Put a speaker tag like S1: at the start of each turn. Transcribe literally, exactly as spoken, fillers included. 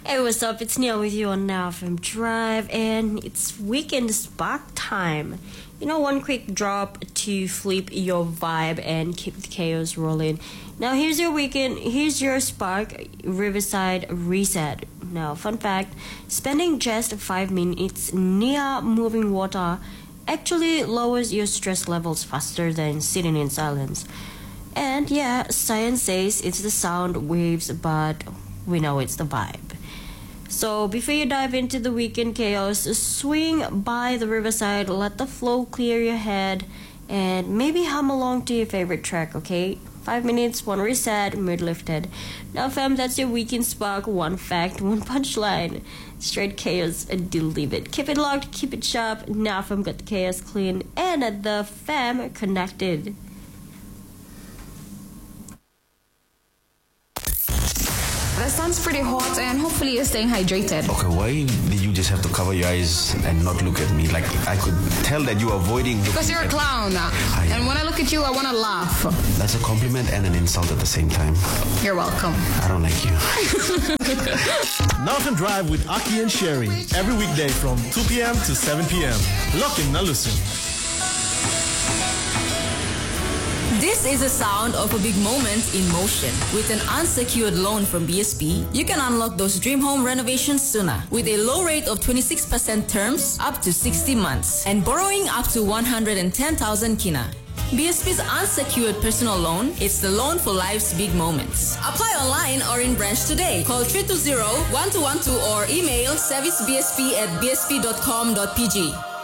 S1: Hey, what's up? It's Neil with you on Now F M Drive, and it's weekend spark time. You know, one quick drop to flip your vibe and keep the chaos rolling. Now, here's your weekend. Here's your spark, Riverside Reset. Now, fun fact, spending just five minutes near moving water actually lowers your stress levels faster than sitting in silence. And yeah, science says it's the sound waves, but we know it's the vibe. So before you dive into the weekend chaos, swing by the riverside, let the flow clear your head, and maybe hum along to your favorite track, okay? Five minutes, one reset, mood lifted. Now fam, that's your weekend spark. One fact, one punchline. Straight chaos delivered. Keep it locked, keep it sharp. Now fam got the chaos clean, and the fam connected.
S2: The sun's pretty hot and hopefully you're staying hydrated.
S3: Okay, why did you just have to cover your eyes and not look at me? Like, I could tell that you are avoiding...
S2: Because you're a clown. I, and when I look at you, I want to laugh.
S3: That's a compliment and an insult at the same time.
S2: You're welcome.
S3: I don't like you.
S4: Now F M Drive with Aki and Sherry. Every weekday from two p.m. to seven p.m. Lock in, now listen.
S5: This is the sound of a big moment in motion. With an unsecured loan from B S P, you can unlock those dream home renovations sooner. With a low rate of twenty-six percent terms, up to sixty months, and borrowing up to one hundred ten thousand kina. B S P's unsecured personal loan, it's the loan for life's big moments. Apply online or in branch today. Call three two zero, one two one two or email servicebsp at b s p dot com dot p g.